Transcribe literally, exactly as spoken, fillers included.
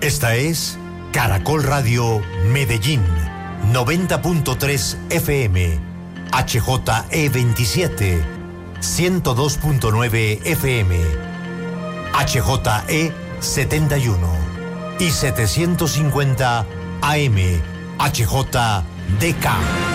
Esta es Caracol Radio Medellín, noventa punto tres F M, H J E veintisiete, ciento dos punto nueve F M, H J E setenta y uno y setecientos cincuenta A M, H J D K.